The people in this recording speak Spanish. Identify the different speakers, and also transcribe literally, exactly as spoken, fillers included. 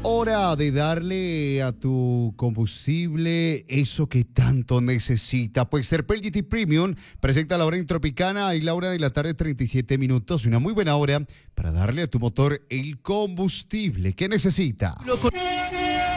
Speaker 1: Hora de darle a tu combustible eso que tanto necesita. Pues Serpel G T Premium presenta la hora en Tropicana y la hora de la tarde, treinta y siete minutos. Una muy buena hora para darle a tu motor el combustible que necesita.